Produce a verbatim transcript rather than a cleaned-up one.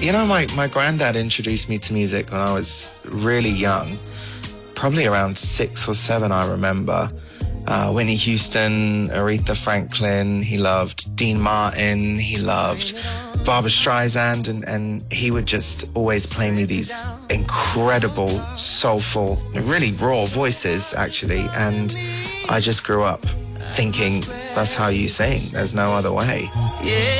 You know, my, my granddad introduced me to music when I was really young, probably around six or seven, I remember. Uh, Whitney Houston, Aretha Franklin, he loved Dean Martin, he loved Barbra Streisand, and, and he would just always play me these incredible, soulful, really raw voices, actually, and I just grew up thinking, that's how you sing, there's no other way. Yeah.